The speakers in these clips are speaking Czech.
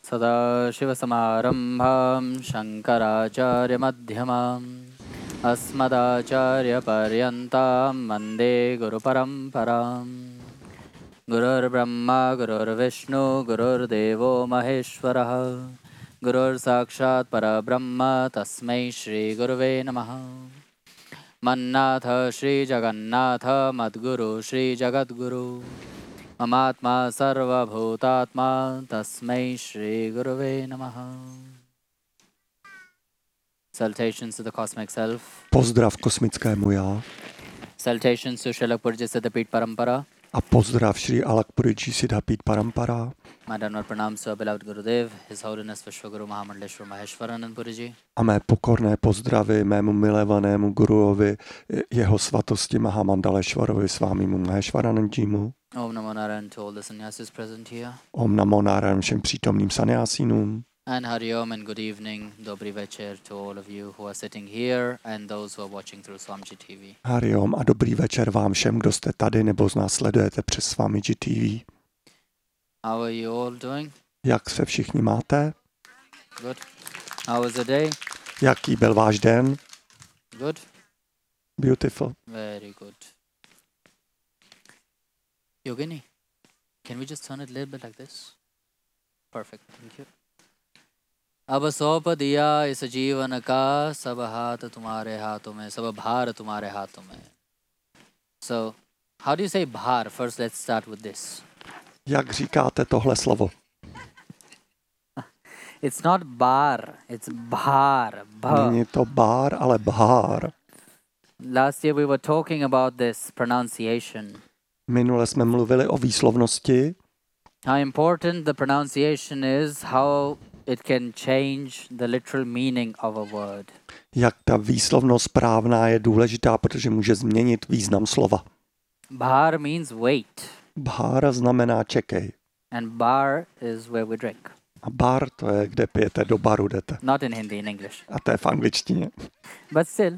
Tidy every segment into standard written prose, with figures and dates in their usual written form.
सदाशिवसमारम्भां शङ्कराचार्यमध्यमाम् अस्मदाचार्यपर्यन्तां वन्दे गुरुपरम्पराम् गुरुर्ब्रह्मा गुरुर्विष्णु गुरुर्देवो महेश्वरः गुरुर्साक्षात् परब्रह्म तस्मै श्रीगुरुवे नमः। मन्नाथ श्रीजगन्नाथ मद्गुरु श्रीजगद्गुरु ममात्मा सर्वभूतात्मा तस्मै श्रीगुरुवे नमः। Salutations to the cosmic self. Pozdrav kosmickému já. Salutations to Srila Purja Siddhapit Parampara. A pozdrav Shri Alakpurji Siddhapit Parampara. My downward pranams to our beloved Gurudev, His Holiness Vishwaguru Mahamandleshwar Maheshwaranand Purji. A mé pokorné pozdravy mému milovanému guruovi, jeho svatosti Mahamandaleshwarovi, svámimu Maheshwaranandjimu. Om Namo Narayan to all the sannyasis present here. Om Namo Narayan všem přítomným sannyasínům. And Hari Om and good evening, Dobry večer to all of you who are sitting here and those who are watching through Swamiji TV. Hari Om a dobrý večer vám všem, kdo jste tady nebo z nás sledujete přes Swamiji TV. How are you all doing? Jak se všichni máte? Good. How was the day? Jaký byl váš den? Good. Beautiful. Very good. Yogini, can we just turn it a little bit like this? Perfect, thank you. अब सौंप दिया इस जीवन का सब हाथ तुम्हारे हाथों में, सब भार तुम्हारे हाथों में. So, how do you say bhar? First, let's start with this. Jak říkáte tohle slovo? It's not bar, it's bhar. Není to bar, ale bhár. Last year we were talking about this pronunciation. Minule jsme mluvili o výslovnosti. How important the pronunciation is, how it can change the literal meaning of a word. Jak ta výslovnost správná je důležitá, protože může změnit význam slova. Bhar means wait. Bhár znamená čekej. And bar is where we drink. A bar to je, kde pijete, do baru jdete. Not in Hindi, in English. A to je v angličtině. But still.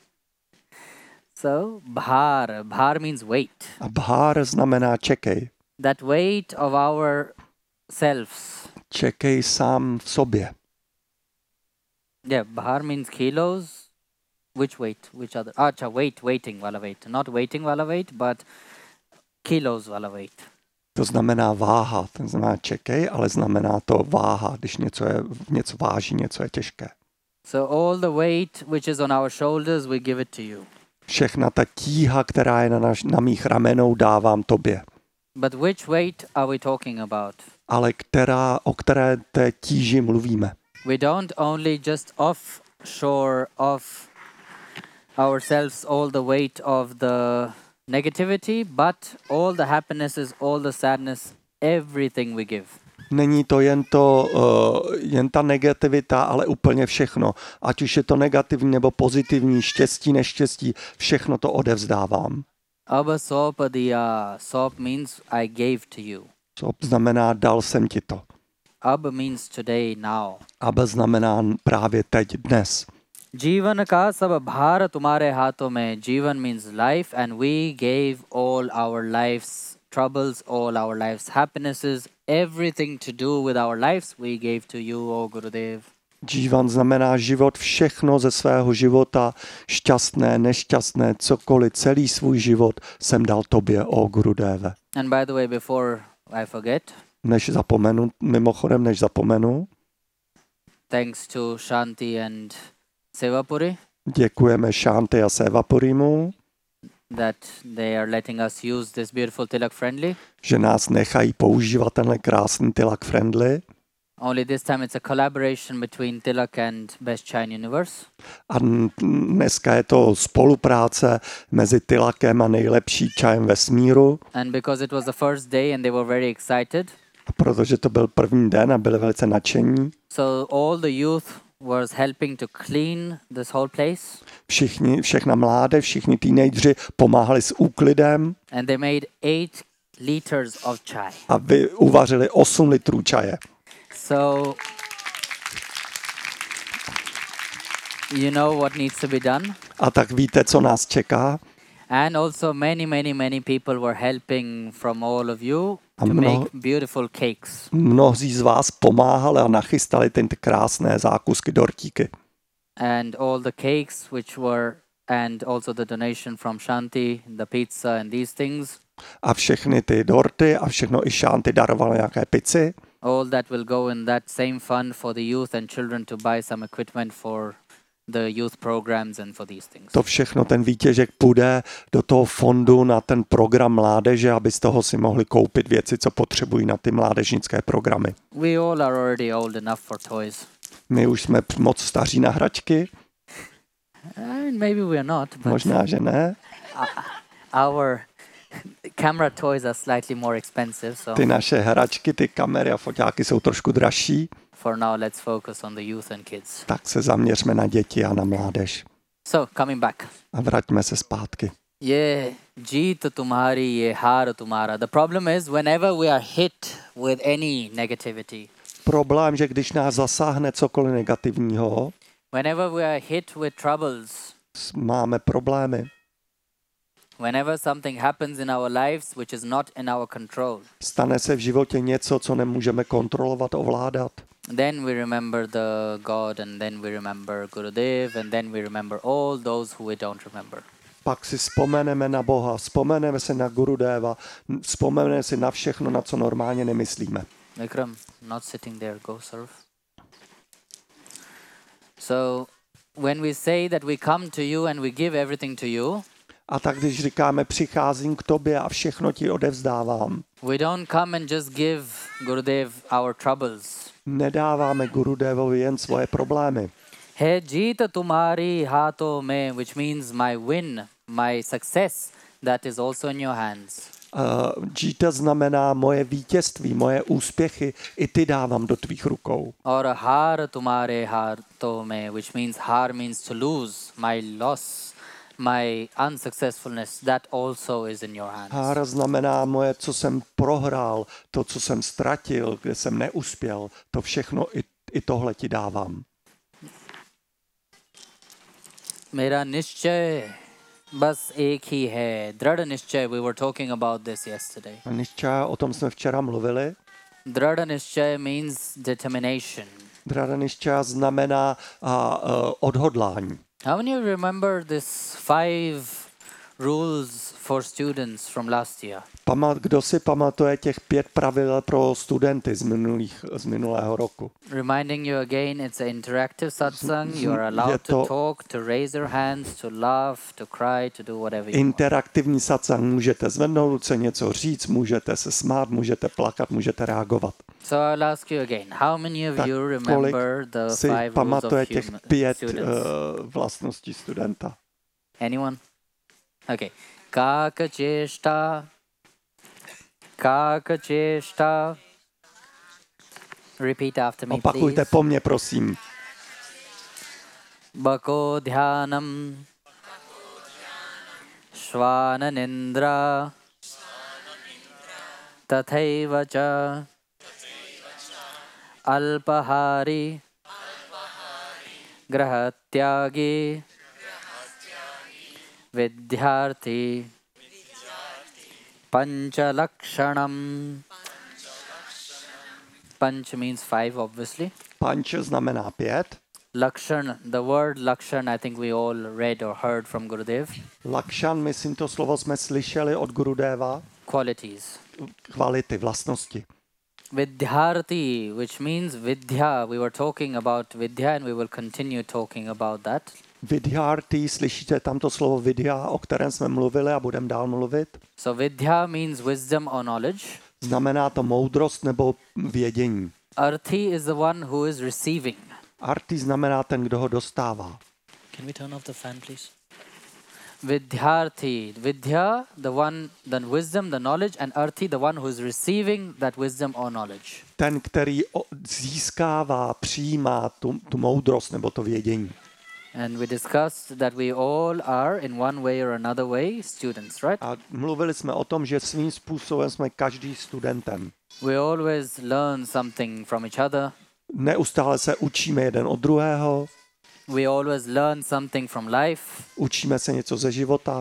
So, bhar. Bhar means wait. A bhár znamená čekej. That weight of our selves. Čekej sám v sobě. Yeah, bhar means kilos. Which weight? Which other? Waiting wala weight. Not waiting wala weight, but kilos wala weight. To znamená váha. To znamená čekej, ale znamená to váha, když něco váží, něco je těžké. So all the weight which is on our shoulders, we give it to you. Všechna ta tíha, která je na mých ramenou, dávám tobě. But which weight are we talking about? Ale o které té tíži mluvíme? We don't only just offshore off ourselves all the weight of the negativity, but all the happinesses, all the sadness, everything we give. Není to jen ta negativita, ale úplně všechno. Ať už je to negativní nebo pozitivní, štěstí, neštěstí, všechno to odevzdávám. Abba sopa diya. Sop means I gave to you. Sop znamená dal jsem ti to. Abba means today, now. Abba znamená právě teď, dnes. Jivan ka sab bhar tumhare haathon mein. Jivan means life, and we gave all our life's troubles, all our life's happinesses, everything to do with our lives, we gave to you, O Gurudev. Jivan znamená život, všechno ze svého života, šťastné, nešťastné, cokoliv, celý svůj život jsem dal tobě, O Gurudeve. And by the way, before I forget, než zapomenu, thanks to Shanti and Sevapuri, děkujeme Shanti a Sevapurimu, that they are letting us use this beautiful Tilak Friendly. Že nás nechají používat tenhle krásný Tilak Friendly. Only this time it's a collaboration between Tilak and Best Chai Universe. A dneska je to spolupráce mezi Tilakem a nejlepší čajem vesmíru. And because it was the first day and they were very excited. A protože to byl první den a byli velice nadšení. So all the youth was helping to clean this whole place. Všechna mládež, všichni teenageři pomáhali s úklidem. And they made 8 liters of chai. A uvařili 8 litrů čaje. So you know what needs to be done. A tak víte, co nás čeká. And also many people were helping from all of you A to make beautiful cakes. mnozí z vás pomáhali a nachystali ty krásné zákusky, dortíky. And all the cakes and also the donation from Shanti, the pizza and these things, A všechny ty dorty a všechno i Shanti darovala nějaké pici. all that will go in that same fund for the youth and children to buy some equipment for the youth programs and for these things. To všechno, ten výtěžek půjde do toho fondu na ten program mládeže, aby z toho si mohli koupit věci, co potřebují na ty mládežnické programy. We all are already old enough for toys. My už jsme moc staří na hračky, Maybe we are not, but možná, že ne. our camera toys are slightly more expensive, so Ty naše hračky, ty kamery a foťáky jsou trošku dražší, for now let's focus on the youth and kids. tak se zaměřme na děti a na mládež. So, coming back. A vraťme se zpátky. ये जीत तुम्हारी ये हार तुम्हारा. The problem is whenever we are hit with any negativity, Problém, že když nás zasáhne cokoliv negativního, whenever we are hit with troubles, máme problémy. whenever something happens in our lives which is not in our control, Stane se v životě něco, co nemůžeme kontrolovat, ovládat. then we remember the God, and then we remember Gurudev, and then we remember all those who we don't remember. Pak si vzpomeneme na Boha, vzpomeneme si na Gurudeva, vzpomeneme si na všechno, na co normálně nemyslíme. Vikram, not sitting there, go surf. So, when we say that we come to you and we give everything to you, A tak když říkáme, přicházím k tobě a všechno ti odevzdávám, we don't come and just give Gurudev our troubles. nedáváme Gurudevovi jen svoje problémy. Hai jeet tumhari haathon mein, which means my win, my success, that is also in your hands. Džíta znamená moje vítězství, moje úspěchy, i ty dávám do tvých rukou. Or har tumhare haathon mein, which means har means to lose, my loss, my unsuccessfulness, that also is in your hands. Hára znamená moje, co jsem prohrál, to, co jsem ztratil, kde jsem neuspěl, to všechno i tohle ti dávám. मेरा निश्चय बस एक ही है दृढ़ निश्चय. We were talking about this yesterday. Nišča, o tom jsme včera mluvili. दृढ़ निश्चय means determination. Drada nišča znamená odhodlání. How many of you remember this 5 rules for students from last year? Kdo si pamatuje těch 5 pravidel pro studenty z minulého roku? Reminding you again, it's an interactive satsang. You are allowed to talk, to raise your hands, to laugh, to cry, to do whatever you want. Interaktivní satsang, můžete zvednout ruce, něco říct, můžete se smát, můžete plakat, můžete reagovat. So I'll ask you again, how many of you remember the 5 si rules pamatuje of těch 5 students? vlastností studenta? Anyone? Okay. Kaka cheshta. Kaka cheshta. Repeat after me, Opakujte please. po mně, prosím. Bako dhyanam. Shvananindra. Tathaiva cha. Alpahari. Grahatyagi. Vidyarthi. Panchalakshanam. Panch means 5, obviously. Panč znamená 5. Lakshan, the word Lakshan, I think we all read or heard from Gurudev. Lakshan, myslím, to slovo jsme slyšeli od Gurudeva. Qualities. Kvality, vlastnosti. Vidyarthi, which means Vidya. We were talking about Vidya and we will continue talking about that. Vidyarthi, slyšíte tam to slovo vidya, o kterém jsme mluvili a budeme dál mluvit? So Vidya means wisdom or knowledge. Znamená to moudrost nebo vědění. Arthi is the one who is receiving. Arthi znamená ten, kdo ho dostává. Can we turn off the fan, please? Vidyarthi. Vidya, the wisdom, the knowledge, and Arthi, the one who is receiving that wisdom or knowledge. Ten, který získává, přijímá tu moudrost nebo to vědění. And we discussed that we all are, in one way or another way, students, right? A mluvili jsme o tom, že svým způsobem jsme každý studentem. We always learn something from each other. Neustále se učíme jeden od druhého, We always learn something from life. učíme se něco ze života.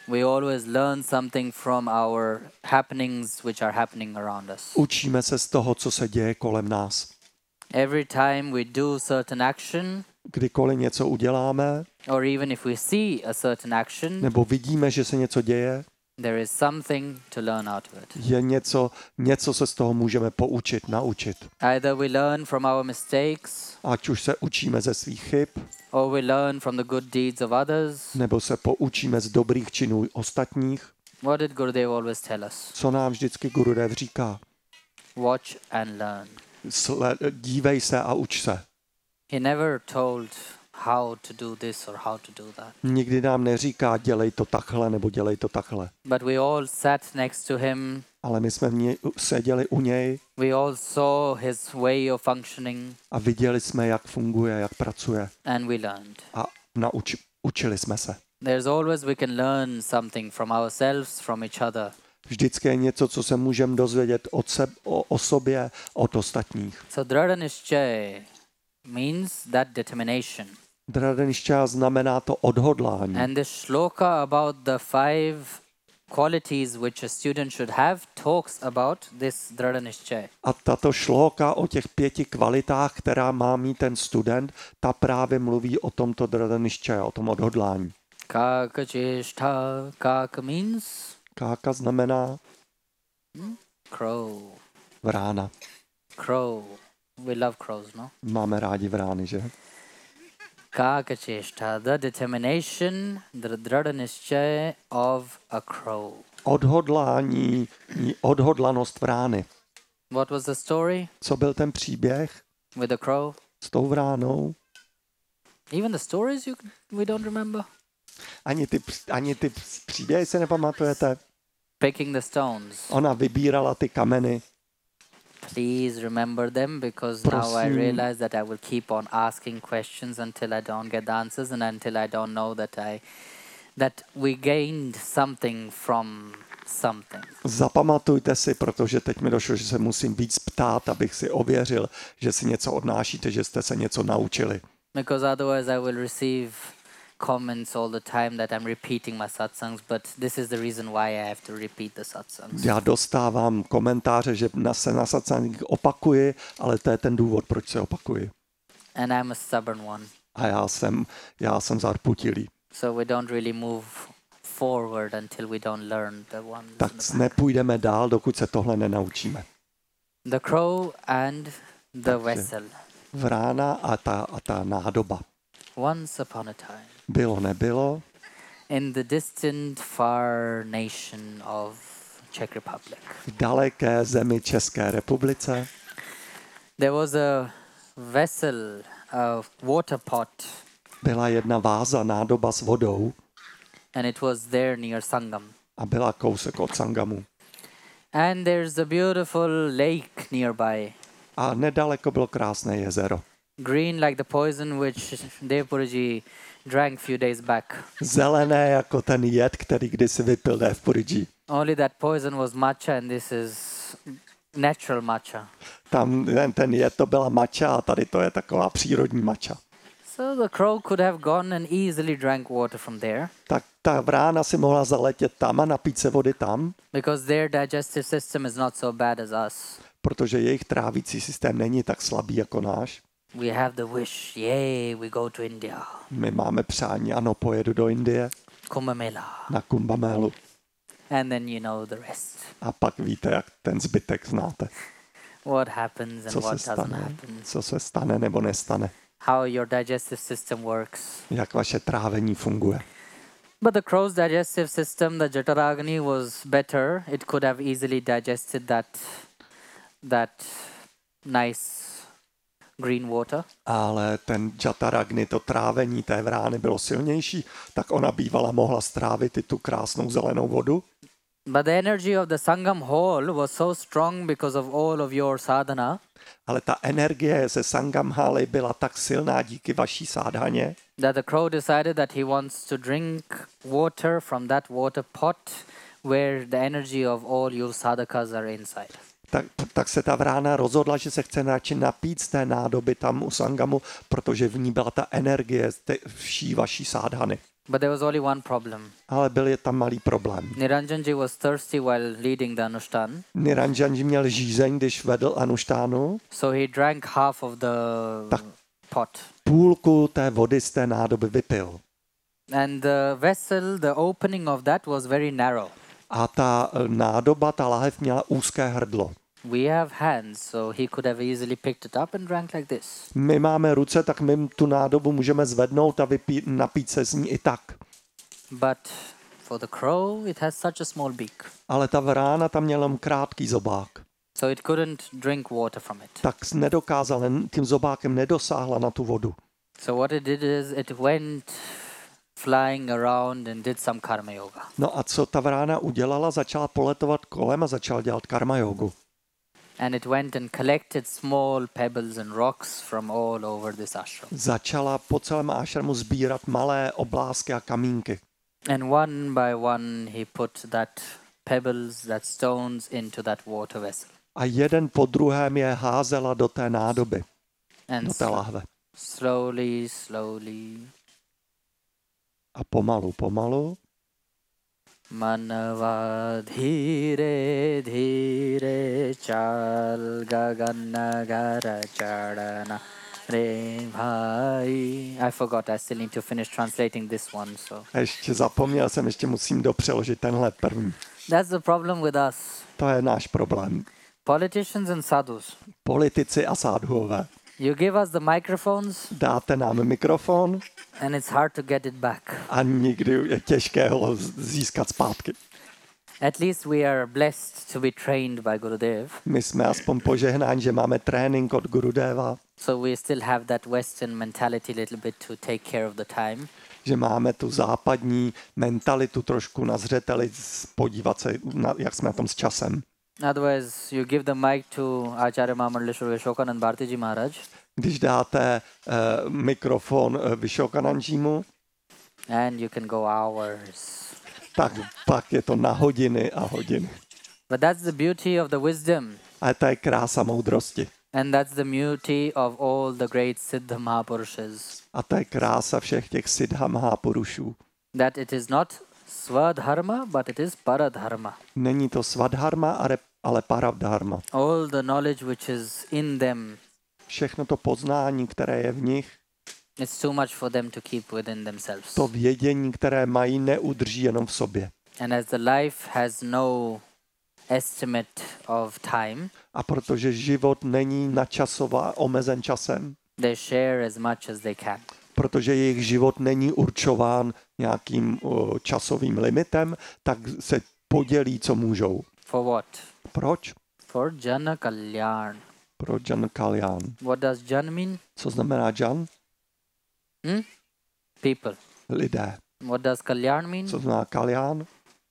We always learn something from our happenings which are happening around us. Učíme se z toho, co se děje kolem nás. Every time we do certain action, Kdykoliv něco uděláme, or even if we see a certain action, nebo vidíme, že se něco děje, there is something to learn out of it. je něco se z toho můžeme poučit, naučit. Either we learn from our mistakes, Ať už se učíme ze svých chyb, or we learn from the good deeds of others. nebo se poučíme z dobrých činů ostatních. What did Gurudev always tell us? Co nám vždycky Gurudev říká? Watch and learn. Dívej se a uč se. He never told how to do this or how to do that. Nikdy nám neříká, dělej to takhle nebo dělej to takhle. But we all sat next to him. Ale my jsme seděli u něj We all saw his way of functioning a viděli jsme, jak funguje, jak pracuje. and we learned. A učili jsme se. There's always we can learn something from ourselves, from each other. Vždycky je něco, co se můžeme dozvědět o sobě, od ostatních. So Dradhanishchay means that determination. Dradhanishchay znamená to odhodlání. And the shloka about the 5 qualities which a student should have talks about this Dradhanishchay. A tato šlóka o těch 5 kvalitách, která má mít ten student, ta právě mluví o tomto Dradhanishchay, o tom odhodlání. Kaka cheshtha, kaka means Káka znamená crow. vrána. Crow. We love crows, no? Máme rádi vrány, že? Kaka cheshtha, the determination, the Dradhanishchay of a crow. Odhodlání, odhodlanost vrány. What was the story Co byl ten příběh with the crow? s tou vránou? Even the stories we don't remember. Ani ty příběhy se nepamatujete? Picking the stones. Ona vybírala ty kameny. Please remember them, because now I Prosím. realize that I will keep on asking questions until I don't get the answers and until I don't know that we gained something from something. Zapamatujte si, protože teď mi došlo, že se musím víc ptát, abych si ověřil, že si něco odnášíte, že jste se něco naučili. Because otherwise I will receive comments all the time that I'm repeating my satsangs, but this is the reason why I have to repeat the satsangs. Já dostávám komentáře, že se na satsang opakuji, ale to je ten důvod, proč se opakuji. And I'm a stubborn one. A já jsem zarputilý. So we don't really move forward until we don't learn the ones. Tak nepůjdeme dál, dokud se tohle nenaučíme. The crow and the vessel. Vrána a ta nádoba. Once upon a time, Bylo, nebylo, in the distant far nation of Czech Republic, v daleké zemi České republice there was a vessel, a water pot, byla jedna váza, nádoba s vodou and it was there near Sangam. a byla kousek od Sangamu. And there's a beautiful lake nearby, A nedaleko bylo krásné jezero. green like the poison which Devpurji drank few days back. Zelené jako ten jed, který kdysi vypil Devpurji. Only that poison was matcha and this is natural matcha. Tam ten jed to byla mača a tady to je taková přírodní mača. So the crow could have gone and easily drank water from there, Tak ta vrána si mohla zaletět tam a napít se vody tam, because their digestive system is not so bad as us. protože jejich trávící systém není tak slabý jako náš. We have the wish, yay, we go to India, My máme přání, ano, pojedu do Indie Kumbh Mela, na Kumbh Melu. and then you know the rest. A pak víte, jak ten zbytek znáte. What happens and Co what se doesn't stane, happen. co se stane nebo nestane. How your digestive system works. Jak vaše trávení funguje. But the crow's digestive system, the Jataragni, was better. It could have easily digested that nice green water. Ale ten Jataragni, to trávení té vrány bylo silnější, tak ona bývala mohla strávit i tu krásnou zelenou vodu. But the energy of the Sangam hall was so strong because of all of your sadhana Ale ta energie ze Sangamhály byla tak silná díky vaší sádhaně, that the crow decided that he wants to drink water from that water pot where the energy of all you sadhakas are inside. tak se ta vrána rozhodla, že se chce radši napít z té nádoby tam u Sangamu, protože v ní byla ta energie z vší vaší sádhany. But there was only one problem. Ale byl je tam malý problém. Niranjanji was thirsty while leading the Anushtan, Niranjanji měl žízeň, když vedl Anuštánu, so he drank half of the Tak. pot. půlku té vody z té nádoby vypil. And the vessel, the opening of that was very narrow. A ta nádoba, ta láhev měla úzké hrdlo. We have hands, so he could have easily picked it up and drank like this. My máme ruce, tak my tu nádobu můžeme zvednout a napít se z ní i tak. But for the crow, it has such a small beak, Ale ta vrána tam měla jen krátký zobák. so it couldn't drink water from it. Tak nedokázala, tím zobákem nedosáhla na tu vodu. So what it did is it went flying around and did some karma yoga. No a co ta vrána udělala? Začala poletovat kolem a začala dělat karma jogu. And it went and collected small pebbles and rocks from all over this ashram. Začala po celém ášramu sbírat malé oblásky a kamínky. And one by one he put that pebbles, that stones into that water vessel. A jeden po druhém je házela do té nádoby, And do té lahve. slowly, slowly, A pomalu, manava dhire dhire chal gaganagara chadana re bhai. I forgot, I still need to finish translating this one. So a ještě zapomněl jsem, ještě musím dopřeložit tenhle první. that's the problem with us. To je náš problém. Politicians and sadhus. Politici a sádhuové. You give us the microphones Dáte nám mikrofon and it's hard to get it back. a nikdy je těžké ho získat zpátky. At least we are blessed to be trained by Gurudev. My jsme aspoň požehnáni, že máme trénink od Gurudeva, So we still have that Western mentality a little bit to take care of the time. že máme tu západní mentalitu trošku na zřeteli, podívat se, jak jsme na tom s časem. Otherwise, you give the mic to Acharya Mahamandaleshwara Vishokanand Bhartiji Maharaj Když dáte mikrofon Vishokanandjimu, and you can go hours. tak pak je to na hodiny a hodiny. But that's the beauty of the wisdom. Ale to je krása moudrosti. And that's the beauty of all the great Siddha Mahapurushas. A to je krása všech těch Siddha Mahapurušů. That it is not Swadharma, but it is Paradharma. Není to svadharma, ale paradharma. All the knowledge which is in them, Všechno to poznání, které je v nich, it's too much for them to keep within themselves. to vědění, které mají, neudrží jenom v sobě. And as the life has no estimate of time, A protože život není omezen časem, they share as much as they can. protože jejich život není určován nějakým časovým limitem, tak se podělí, co můžou. For what? Proč? For Jana Kalyan. Pro Jan Kalyan. What does Jan mean? Co znamená Jan? People. Lidé. What does Kalyan mean? Co znamená Kalyan?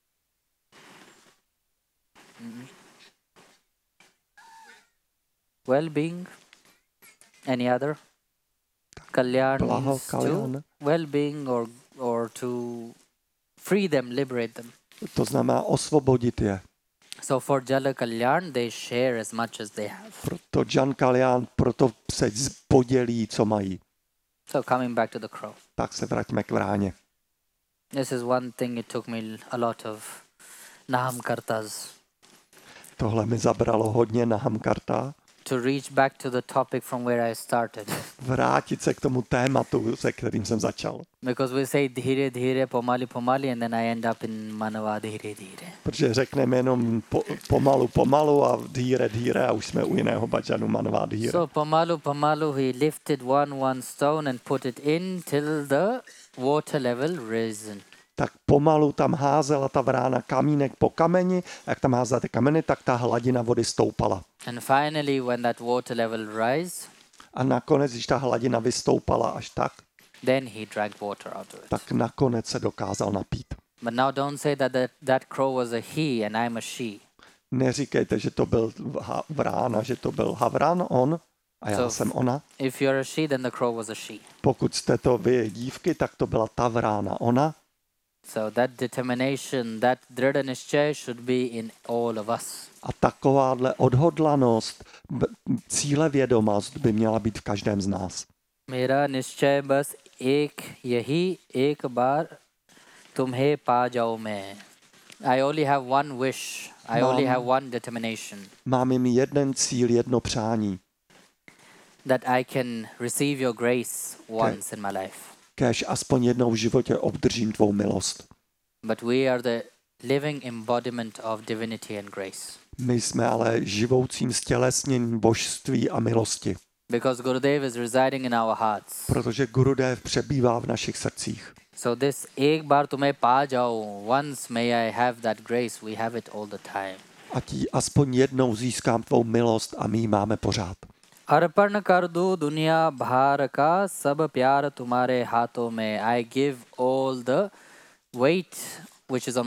Well-being. Any other? Kalyan Blaho, means to Kalyan. well-being or to free them, liberate them. To znamená osvobodit je. So for Jala Kalyan, they share as much as they have. Proto Jan Kalyan proto se podělí, co mají. So coming back to the crow. Tak se vraťme k vráně. This is one thing, it took me a lot of Naham Kartas Tohle mi zabralo hodně na Hamkarta. to reach back to the topic from where I started. Vrátit se k tomu tématu, se kterým jsem začal. Because we say dhire dhire pomali pomali and then I end up in manava dhire dhire. Protože řekneme jenom pomalu a dhíre a už jsme u jiného bhajanu manava dhíre. So pamalu he lifted one stone and put it in till the water level risen. Tak pomalu tam házela ta vrána kamínek po kameni, jak tam házela ty kameny, tak ta hladina vody stoupala. And finally when that water level rise, A nakonec, když ta hladina vystoupala až tak, then he drank water out of it. tak nakonec se dokázal napít. But now don't say that crow was a he and I'm a she. Neříkejte, že to byl vrána, že to byl havran, on, a já jsem ona. If you're a she, then the crow was a she. Pokud jste to vy dívky, tak to byla ta vrána, ona. So that determination, that dridha nischay should be in all of us. A takováhle odhodlanost, cílevědomost by měla být v každém z nás. Mera nischay bas ek yahi ek baar तुम्हें पा जाऊं मैं. I only have one wish. I only have one determination. Mám jen jeden cíl, jedno přání. That I can receive your grace once in my life. Kéž aspoň jednou v životě obdržím tvou milost. But we are the living embodiment of divinity and grace. My jsme ale živoucím stělesněním božství a milosti. Because Gurudev is residing in our hearts. Protože Gurudev přebývá v našich srdcích. So this ek baar tumhe pa jao, once may I have that grace, we have it all the time. A ti aspoň jednou získám tvou milost a my ji máme pořád. अर्पण कर दूं दुनिया भार का सब प्यार तुम्हारे हाथों में. I give all the weight which is on